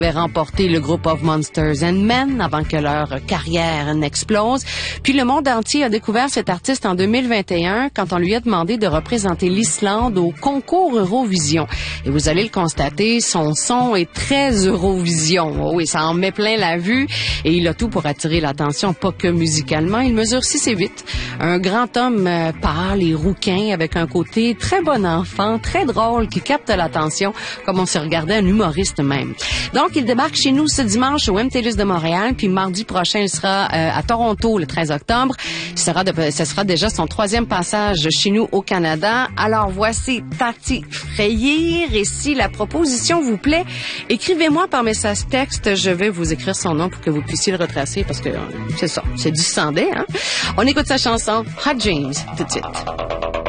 avait remporté le groupe of Monsters and Men avant que leur carrière n'explose. Puis le monde entier a découvert cet artiste en 2021 quand on lui a demandé de représenter l'Islande au concours Eurovision. Et vous allez le constater, son son est très Eurovision. Oh oui, ça en met plein la vue et il a tout pour attirer l'attention, pas que musicalement. Il mesure 6 et 8. Un grand homme pâle et rouquin avec un côté très bon enfant, très drôle, qui capte l'attention comme on se regardait un humoriste même. Donc, il débarque chez nous ce dimanche au MTLUS de Montréal, puis mardi prochain, il sera à Toronto le 13 octobre. Ce sera déjà son 3e passage chez nous au Canada. Alors, voici Tati Freyr. Et si la proposition vous plaît, écrivez-moi par message texte. Je vais vous écrire son nom pour que vous puissiez le retracer parce que c'est ça, c'est du Sandé, hein? On écoute sa chanson Hot Dreams tout de suite.